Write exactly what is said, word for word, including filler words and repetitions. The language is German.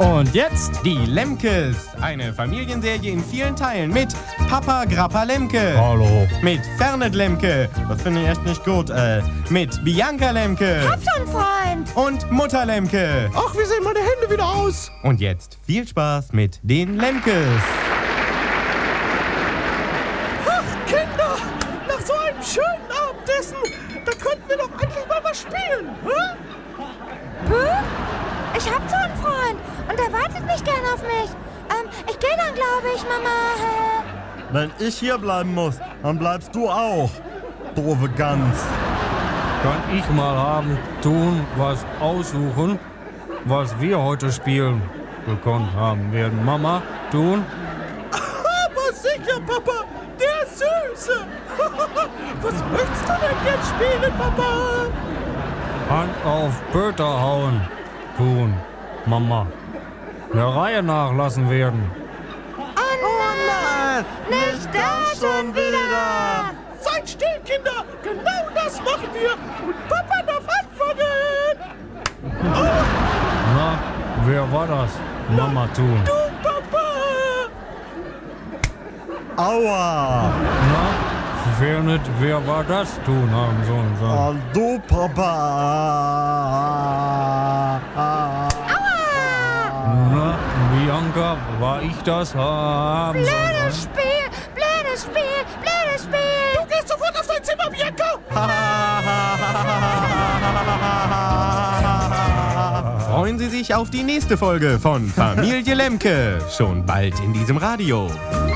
Und jetzt die Lemkes. Eine Familienserie in vielen Teilen mit Papa Grappa Lemke. Hallo. Mit Fernet Lemke. Das finde ich echt nicht gut. Äh, mit Bianca Lemke. Hab schon Freund. Und Mutter Lemke. Ach, wie sehen meine Hände wieder aus? Und jetzt viel Spaß mit den Lemkes. Ach, Kinder, nach so einem schönen Abendessen, da könnten wir doch endlich mal was spielen. Hm? Puh? Ich hab so einen Freund und er wartet nicht gern auf mich. Ähm, ich gehe dann, glaube ich, Mama. Wenn ich hier bleiben muss, dann bleibst du auch, doofe Gans. Kann ich mal haben, tun, was aussuchen, was wir heute spielen gekonnt haben werden. Mama, tun? Aber sicher, Papa, der Süße. Was möchtest du denn jetzt spielen, Papa? Hand auf Pöter hauen, tun, Mama. Der Reihe nach lassen werden. Oh nein, nicht das schon wieder. Seid still, Kinder, genau das machen wir. Und Papa darf antworten. Oh, Na, wer war das? Mama tun. du, Papa. Aua! Na, wer nicht, wer war das tun haben sollen. So. Oh, du, Papa! Na, Bianca, war ich das haben Blödes sollen? Spiel, blödes Spiel, blödes Spiel. Du gehst sofort auf dein Zimmer, Bianca. Freuen Sie sich auf die nächste Folge von Familie Lemke. Schon bald in diesem Radio.